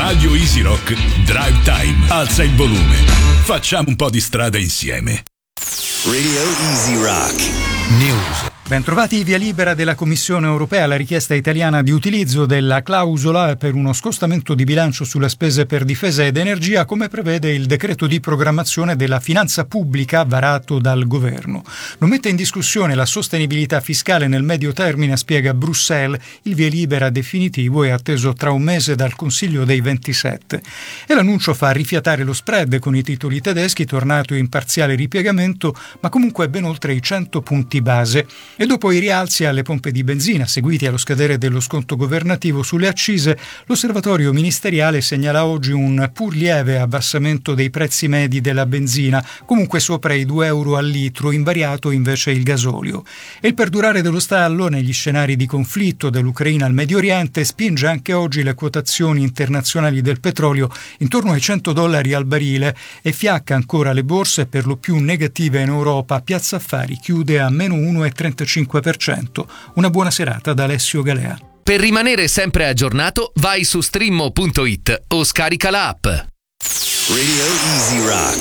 Radio Easy Rock Drive Time. Alza il volume. Facciamo un po' di strada insieme. Radio Easy Rock News. Bentrovati. Via libera della Commissione europea alla richiesta italiana di utilizzo della clausola per uno scostamento di bilancio sulle spese per difesa ed energia, come prevede il decreto di programmazione della finanza pubblica varato dal governo. Non mette in discussione la sostenibilità fiscale nel medio termine, spiega Bruxelles. Il via libera definitivo è atteso tra un mese dal Consiglio dei 27. E l'annuncio fa rifiatare lo spread con i titoli tedeschi, tornato in parziale ripiegamento, ma comunque ben oltre i 100 punti base. E dopo i rialzi alle pompe di benzina, seguiti allo scadere dello sconto governativo sulle accise, l'osservatorio ministeriale segnala oggi un pur lieve abbassamento dei prezzi medi della benzina, comunque sopra i 2 euro al litro, invariato invece il gasolio. E il perdurare dello stallo negli scenari di conflitto dall'Ucraina al Medio Oriente spinge anche oggi le quotazioni internazionali del petrolio intorno ai $100 al barile e fiacca ancora le borse, per lo più negative in Europa. Piazza Affari chiude a meno 1,35%. Una buona serata da Alessio Galea. Per rimanere sempre aggiornato, vai su streammo.it o scarica l'app. Radio Easy Rock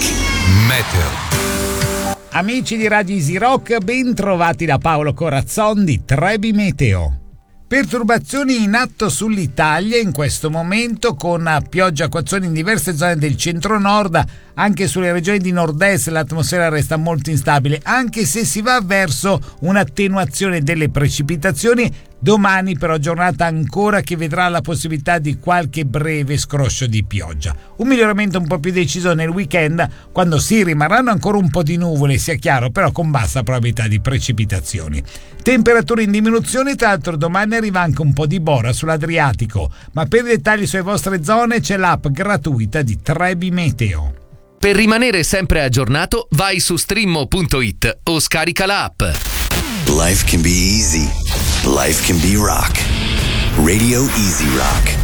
Meteo. Amici di Radio Easy Rock, ben trovati da Paolo Corazzon di Trebi Meteo. Perturbazioni in atto sull'Italia in questo momento, con pioggia e acquazzoni in diverse zone del centro-nord. Anche sulle regioni di nord-est l'atmosfera resta molto instabile, anche se si va verso un'attenuazione delle precipitazioni. Domani però giornata ancora che vedrà la possibilità di qualche breve scroscio di pioggia. Un miglioramento un po' più deciso nel weekend, quando sì, rimarranno ancora un po' di nuvole, sia chiaro, però con bassa probabilità di precipitazioni. Temperature in diminuzione, tra l'altro domani arriva anche un po' di bora sull'Adriatico, ma per i dettagli sulle vostre zone c'è l'app gratuita di Trebi Meteo. Per rimanere sempre aggiornato, vai su streammo.it o scarica l'app. Life can be easy. Life can be rock. Radio Easy Rock.